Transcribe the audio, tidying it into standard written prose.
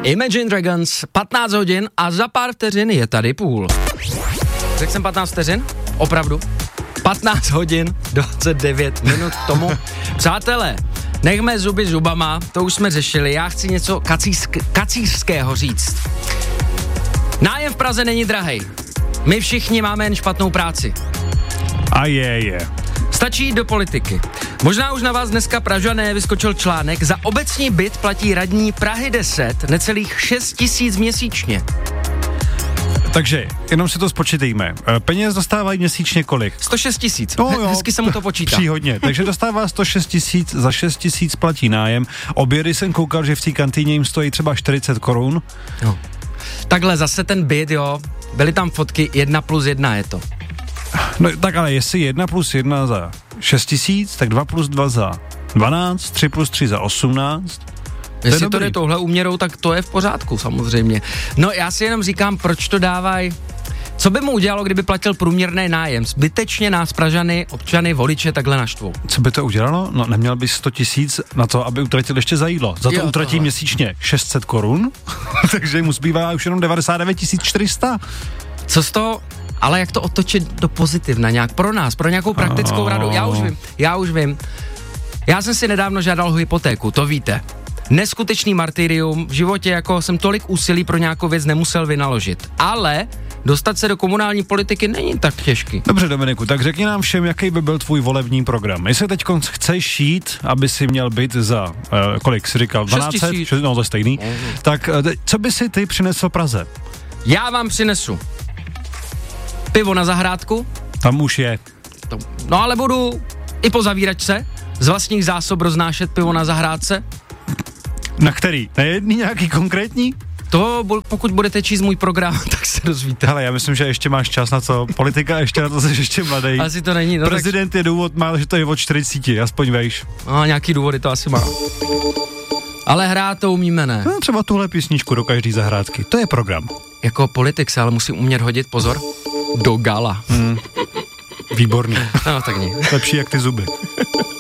Imagine Dragons, 15 hodin a za pár vteřin je tady půl. Řekl jsem 15 vteřin? Opravdu? 15 hodin, 29 minut k tomu. Přátelé, nechme zuby zubama, to už jsme řešili, já chci něco kacířského říct. Nájem v Praze není drahej. My všichni máme jen špatnou práci. A je. Stačí jít do politiky. Možná už na vás dneska, Pražané, vyskočil článek. Za obecní byt platí radní Prahy 10 necelých 6 000 měsíčně. Takže, jenom si to spočítejme. Peněz dostávají měsíčně kolik? 106 000. No, hezky se mu to počítá. Příhodně. Takže dostává 106 000, za 6 000 platí nájem. Obědy jsem koukal, že v té kantýně jim stojí třeba 40 korun. No. Takhle zase ten byt, jo, byly tam fotky 1+1 je to. No tak ale jestli 1+1 za 6 000, tak 2+2 za 12, 3+3 za 18. Jestli to jde touhle úměrou, tak to je v pořádku samozřejmě. No já si jenom říkám, proč to dávají. Co by mu udělalo, kdyby platil průměrný nájem? Zbytečně nás Pražany, občany, voliče takhle naštvou. Co by to udělalo? No neměl by 100 000 na to, aby utratil ještě za jídlo. Za to utratí tohle měsíčně 600 korun, takže mu zbývá už jenom 99 400. Co z toho, ale jak to otočit do pozitivna nějak pro nás, pro nějakou praktickou radu? Já už vím. Já jsem si nedávno žádal hypotéku, to víte. Neskutečný martyrium, v životě jako jsem tolik úsilí pro nějakou věc nemusel vynaložit. Ale dostat se do komunální politiky není tak těžký. Dobře, Dominiku, tak řekni nám všem, jaký by byl tvůj volební program. Jestli teď chceš jít, aby si měl být za, kolik jsi říkal, 1200? No, to je stejný. Tak co by si ty přinesl Praze? Já vám přinesu pivo na zahrádku. Tam už je. No ale budu i po zavíračce z vlastních zásob roznášet pivo na zahrádce. Na který? Na jedný nějaký konkrétní? To, pokud budete číst můj program, tak se dozvíte. Ale já myslím, že ještě máš čas na co. Politika, ještě na to jsi ještě mladý. Asi to není. No prezident je důvod, že to je od 40, aspoň vejš. No, nějaký důvody to asi má. Ale hrát to umíme, ne? No, třeba tuhle písničku do každý zahrádky. To je program. Jako politik se ale musím umět hodit, pozor, do gala. Výborný. No, tak nie. Lepší jak ty zuby.